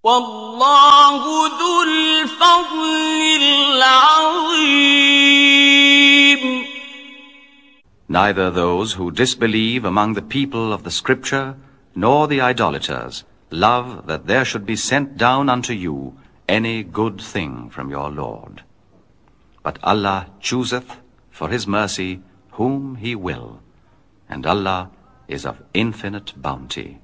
وَاللَّهُ ذُو الْفَضْلِ الْعَظِيمِ. Neither those who disbelieve among the people of the Scripture, nor the idolaters, love that there should be sent down unto you any good thing from your Lord. But Allah chooseth for His mercy whom He will, and Allah is of infinite bounty.